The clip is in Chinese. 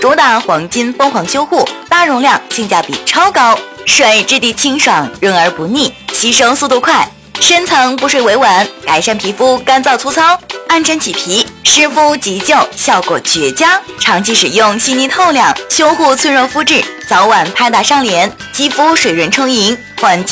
主打黄金疯狂修护，大容量，性价比超高。水质地清爽，润而不腻，吸收速度快，深层补水维稳，改善皮肤干燥粗糙、暗沉起皮、湿敷急救，效果绝佳。长期使用细腻透亮，修护脆弱肤质，早晚拍打上脸，肌肤水润充盈，焕